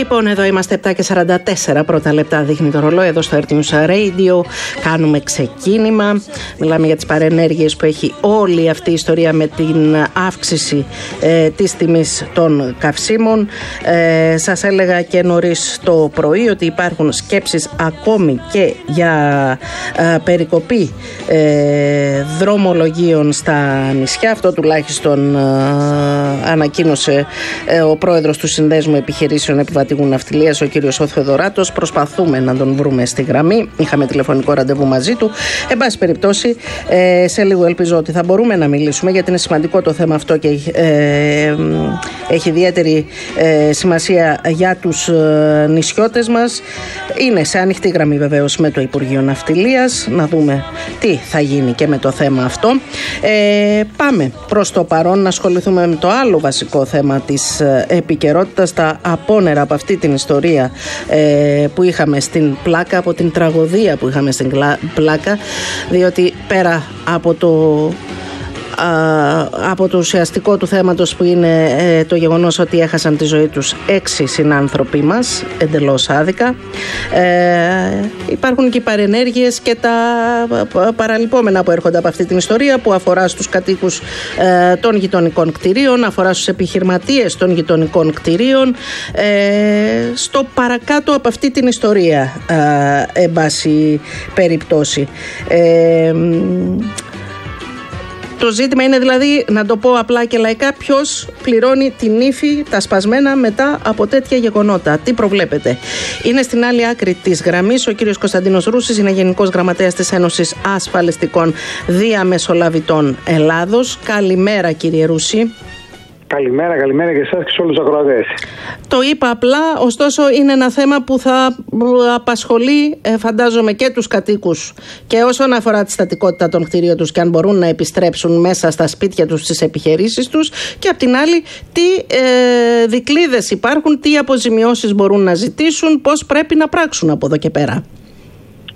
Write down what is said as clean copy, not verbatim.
Λοιπόν, εδώ είμαστε 7:44 πρώτα λεπτά, δείχνει το ρολόι εδώ στο RT News Radio. Κάνουμε ξεκίνημα. Μιλάμε για τις παρενέργειες που έχει όλη αυτή η ιστορία με την αύξηση της τιμής των καυσίμων. Σας έλεγα και νωρίς το πρωί ότι υπάρχουν σκέψεις ακόμη και για περικοπή δρομολογίων στα νησιά. Αυτό τουλάχιστον ανακοίνωσε ο πρόεδρος του Συνδέσμου Επιχειρήσεων Επιβατικού Ναυτιλίας, ο κύριος Θοδωράτος. Προσπαθούμε να τον βρούμε στη γραμμή. Είχαμε τηλεφωνικό ραντεβού μαζί του. Εν πάση περιπτώσει, σε λίγο ελπίζω ότι θα μπορούμε να μιλήσουμε, γιατί είναι σημαντικό το θέμα αυτό και έχει ιδιαίτερη σημασία για τους νησιώτες μας. Είναι σε ανοιχτή γραμμή βεβαίως με το Υπουργείο Ναυτιλίας. Να δούμε τι θα γίνει και με το θέμα αυτό. Πάμε προς το παρόν να ασχοληθούμε με το άλλο βασικό θέμα της επικαιρότητας, τα απόνερα από αυτή την ιστορία που είχαμε στην Πλάκα, από την τραγωδία που είχαμε στην Πλάκα, διότι πέρα από το ουσιαστικό του θέματος που είναι το γεγονός ότι έχασαν τη ζωή τους 6 συνάνθρωποι μας εντελώς άδικα, υπάρχουν και οι παρενέργειες και τα παραλυπόμενα που έρχονται από αυτή την ιστορία, που αφορά στους κατοίκους των γειτονικών κτηρίων, αφορά στους επιχειρηματίες των γειτονικών κτηρίων, στο παρακάτω από αυτή την ιστορία εν πάση περιπτώσει. Το ζήτημα είναι δηλαδή, να το πω απλά και λαϊκά, ποιος πληρώνει την ύφη, τα σπασμένα μετά από τέτοια γεγονότα. Τι προβλέπετε? Είναι στην άλλη άκρη της γραμμής ο κύριος Κωνσταντίνος Ρούσης, είναι Γενικός Γραμματέας της Ένωσης Ασφαλιστικών Διαμεσολαβητών Ελλάδος. Καλημέρα, κύριε Ρούση. Καλημέρα και εσάς και σε όλους τους ακροατές. Το είπα απλά, ωστόσο είναι ένα θέμα που θα απασχολεί φαντάζομαι και τους κατοίκους, και όσον αφορά τη στατικότητα των κτηρίων τους και αν μπορούν να επιστρέψουν μέσα στα σπίτια τους, στις επιχειρήσεις τους, και απ' την άλλη τι δικλείδες υπάρχουν, τι αποζημιώσεις μπορούν να ζητήσουν, πώς πρέπει να πράξουν από εδώ και πέρα.